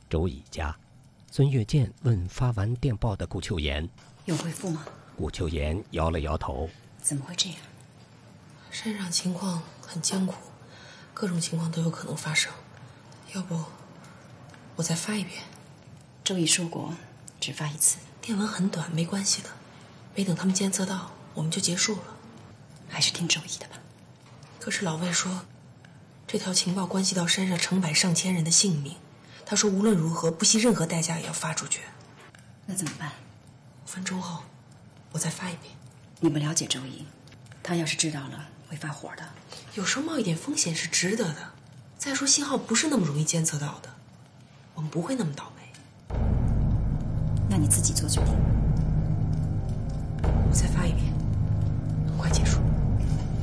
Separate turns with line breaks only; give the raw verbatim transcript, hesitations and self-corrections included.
周乙家，孙月见问发完电报的顾秋妍：“
有回复吗？”
顾秋妍摇了摇头：“
怎么会这样？
山上情况很艰苦，各种情况都有可能发生。要不，我再发一遍。”
周乙说过，只发一次。
电文很短，没关系的。没等他们监测到，我们就结束了。
还是听周乙的吧。
可是老魏说，这条情报关系到山上成百上千人的性命。他说无论如何，不惜任何代价也要发出去。
那怎么办？
五分钟后，我再发一遍。
你不了解周乙，他要是知道了会发火的。
有时候冒一点风险是值得的。再说信号不是那么容易监测到的，我们不会那么倒霉。
那你自己做决定。
我再发一遍。